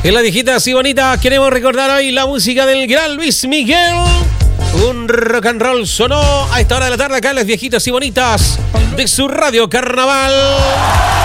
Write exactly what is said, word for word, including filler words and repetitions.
En las viejitas y bonitas queremos recordar hoy la música del gran Luis Miguel. Un rock and roll sonó a esta hora de la tarde acá en las viejitas y bonitas de su Radio Carnaval.